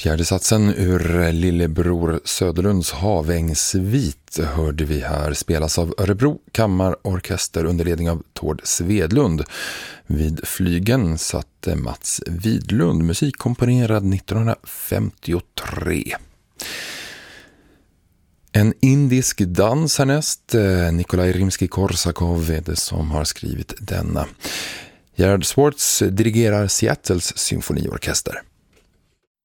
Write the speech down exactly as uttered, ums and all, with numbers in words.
Fjärde satsen ur Lillebror Söderlunds Havängssvit hörde vi här, spelas av Örebro kammarorkester under ledning av Tord Svedlund. Vid flygen satt Mats Widlund, musik komponerad nittonhundrafemtiotre. En indisk dans härnäst, Nikolaj Rimsky-Korsakov är det som har skrivit denna. Gerard Swartz dirigerar Seattles symfoniorkester.